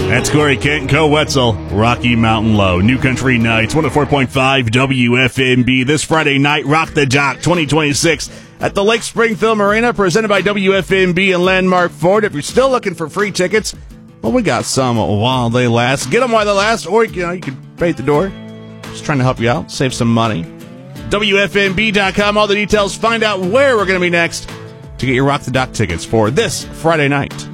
That's Corey Kent and Co. Wetzel, Rocky Mountain Low. New Country Nights, 104.5 WFMB. This Friday night, Rock the Dock 2026 at the Lake Spring Film Arena, presented by WFMB and Landmark Ford. If you're still looking for free tickets, well, we got some while they last. Get them while they last, or you can pay at the door. Just trying to help you out, save some money. WFMB.com, all the details. Find out where we're going to be next to get your Rock the Dock tickets for this Friday night.